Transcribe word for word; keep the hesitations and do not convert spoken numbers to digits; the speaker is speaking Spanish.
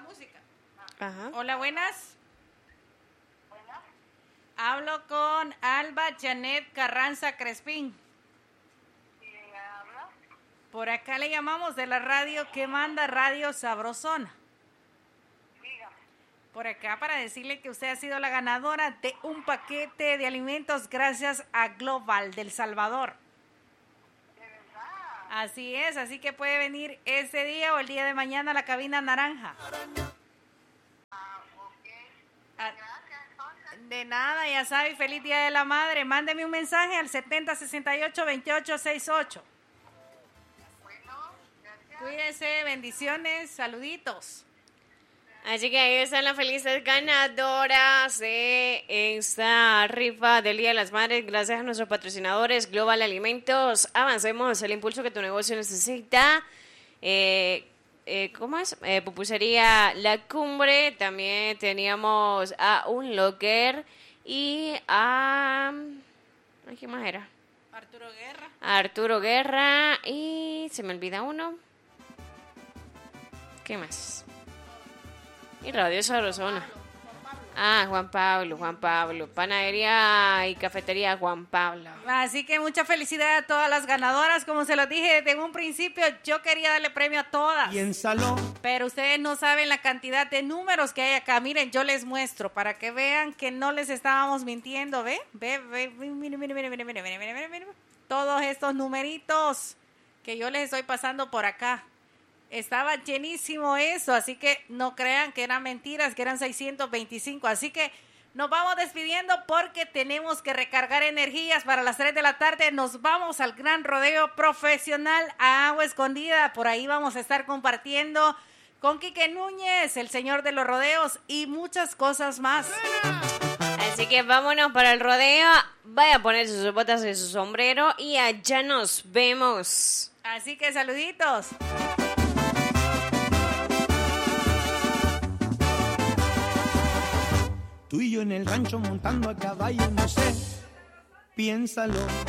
música. Ajá. Hola, buenas. Hablo con Alba Janet Carranza Crespín. ¿Quién habla? Por acá le llamamos de la radio que manda Radio Sabrosona. Dígame. Por acá para decirle que usted ha sido la ganadora de un paquete de alimentos gracias a Global del Salvador. ¿De verdad? Así es, así que puede venir ese día o el día de mañana a la cabina naranja. Ah, ok. Ah, Gracias, entonces. De nada, ya sabe, feliz Día de la Madre. Mándeme un mensaje al setenta sesenta y ocho veintiocho sesenta y ocho. Bueno, gracias. Cuídese, bendiciones, saluditos. Así que ahí están las felices ganadoras de esta rifa del Día de las Madres. Gracias a nuestros patrocinadores Global Alimentos. Avancemos el impulso que tu negocio necesita. Eh, eh, ¿Cómo es? Eh, pupusería La Cumbre. También teníamos a Un Locker y a... ¿a ¿quién más era? Arturo Guerra. A Arturo Guerra y... ¿se me olvida uno? ¿Qué más? Y Radio Sabrosona. Ah, Juan Pablo, Juan Pablo. Panadería y cafetería Juan Pablo. Así que mucha felicidad a todas las ganadoras. Como se los dije desde un principio, yo quería darle premio a todas. Piénsalo. Pero ustedes no saben la cantidad de números que hay acá. Miren, yo les muestro para que vean que no les estábamos mintiendo. ¿Ve? Ve, ve, mire, mire, mire, mire, mire, mire, mire, mire, mire. Todos estos numeritos que yo les estoy pasando por acá. Estaba llenísimo eso, así que no crean que eran mentiras, que eran seiscientos veinticinco. Así que nos vamos despidiendo porque tenemos que recargar energías para las tres de la tarde. Nos vamos al gran rodeo profesional a Agua Escondida. Por ahí vamos a estar compartiendo con Quique Núñez, el señor de los rodeos, y muchas cosas más. Así que vámonos para el rodeo. Vaya a poner sus botas y su sombrero y allá nos vemos. Así que saluditos. Tú y yo en el rancho montando a caballo, no sé, piénsalo.